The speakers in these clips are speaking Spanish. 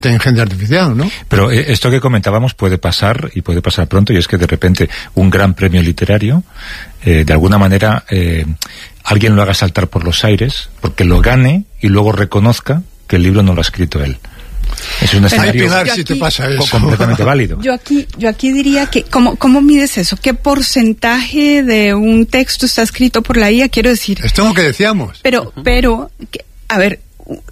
inteligencia artificial, ¿no? Pero esto que comentábamos puede pasar, y puede pasar pronto, y es que de repente un gran premio literario, de alguna manera, alguien lo haga saltar por los aires, porque lo gane y luego reconozca que el libro no lo ha escrito él. Es un escenario si te pasa eso. completamente válido. Yo aquí diría que, ¿cómo mides eso? ¿Qué porcentaje de un texto está escrito por la IA? Quiero decir... Esto es lo que decíamos. Pero, a ver,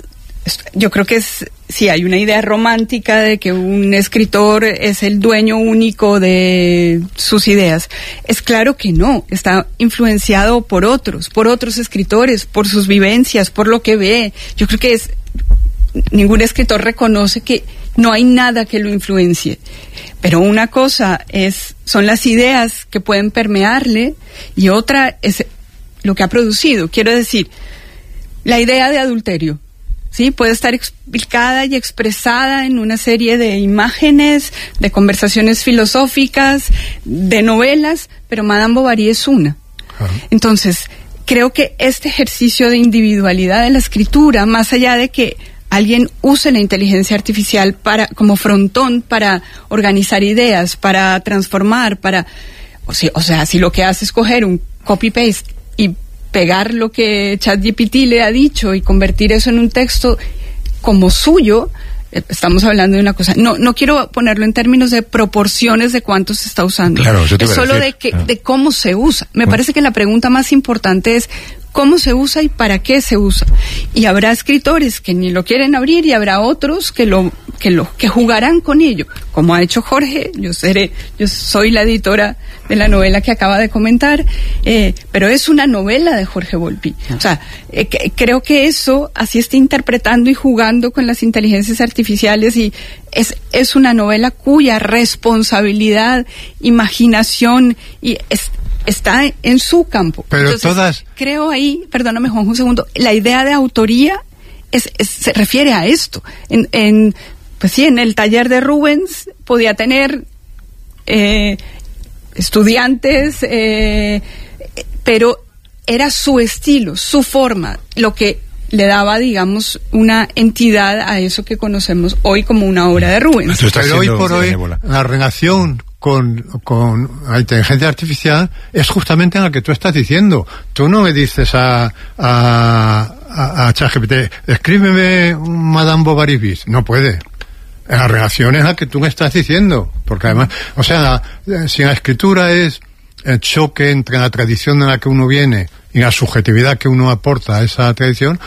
yo creo que sí hay una idea romántica de que un escritor es el dueño único de sus ideas. Es claro que no, está influenciado por otros escritores, por sus vivencias, por lo que ve. Yo creo que ningún escritor reconoce que no hay nada que lo influencie. Pero una cosa son las ideas que pueden permearle y otra es lo que ha producido. Quiero decir, la idea de adulterio, ¿sí? Puede estar explicada y expresada en una serie de imágenes, de conversaciones filosóficas, de novelas, pero Madame Bovary es una. Entonces, creo que este ejercicio de individualidad de la escritura, más allá de que alguien use la inteligencia artificial como frontón para organizar ideas, para transformar, o sea, si lo que hace es coger un copy-paste y pegar lo que ChatGPT le ha dicho y convertir eso en un texto como suyo, estamos hablando de una cosa. No quiero ponerlo en términos de proporciones de cuánto se está usando. Claro, es solo de cómo se usa. Me parece que la pregunta más importante es cómo se usa y para qué se usa. Y habrá escritores que ni lo quieren abrir y habrá otros que jugarán con ello, como ha hecho Jorge. Yo soy la editora de la novela que acaba de comentar, pero es una novela de Jorge Volpi. O sea, creo que eso, así está interpretando y jugando con las inteligencias artificiales, y es una novela cuya responsabilidad, imaginación y está en su campo. Pero entonces, creo ahí, perdóname Juan, un segundo, la idea de autoría se refiere a esto. Pues sí, en el taller de Rubens podía tener estudiantes, pero era su estilo, su forma, lo que le daba, digamos, una entidad a eso que conocemos hoy como una obra de Rubens. Pero hoy por hoy, la relación con la inteligencia artificial es justamente en la que tú estás diciendo. Tú no me dices a ChatGPT, escríbeme un Madame Bovary bis. No puede. La relación es la que tú me estás diciendo. Porque además, o sea, si la escritura es el choque entre la tradición de la que uno viene y la subjetividad que uno aporta a esa tradición,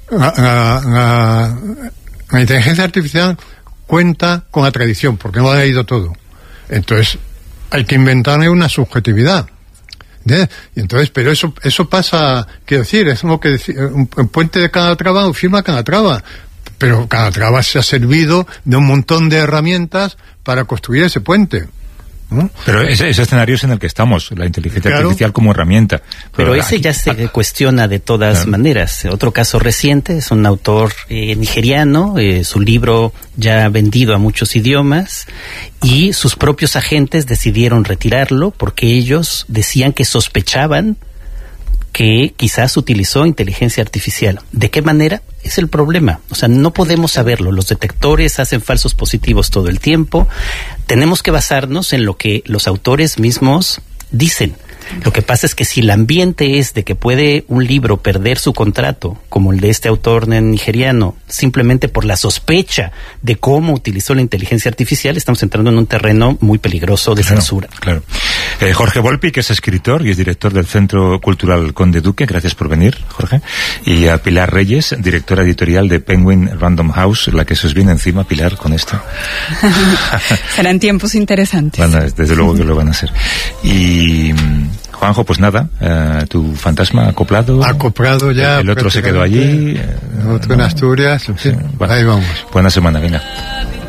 la inteligencia artificial cuenta con la tradición, porque no lo ha leído todo. Entonces, hay que inventarle una subjetividad. ¿Entiendes? Y entonces, pero eso pasa, quiero decir, es como que un puente de Calatrava firma Calatrava, pero Calatrava se ha servido de un montón de herramientas para construir ese puente, ¿no? Pero ese escenario es en el que estamos, la inteligencia artificial como herramienta. Pero ese ya se cuestiona de todas maneras. Otro caso reciente es un autor nigeriano, su libro ya vendido a muchos idiomas, y sus propios agentes decidieron retirarlo porque ellos decían que sospechaban que quizás utilizó inteligencia artificial. ¿De qué manera? Es el problema. O sea, no podemos saberlo. Los detectores hacen falsos positivos todo el tiempo. Tenemos que basarnos en lo que los autores mismos dicen. Lo que pasa es que si el ambiente es de que puede un libro perder su contrato, como el de este autor nigeriano, simplemente por la sospecha de cómo utilizó la inteligencia artificial, estamos entrando en un terreno muy peligroso de censura. Claro. Jorge Volpi, que es escritor y es director del Centro Cultural Conde Duque, gracias por venir, Jorge. Y a Pilar Reyes, directora editorial de Penguin Random House, la que se os viene encima, Pilar, con esto. Serán tiempos interesantes. Bueno, desde luego que lo van a ser. Y Juanjo, pues nada, tu fantasma acoplado. Acoplado ya. El otro se quedó allí. El otro en Asturias. Sí, bueno, ahí vamos. Buena semana, venga.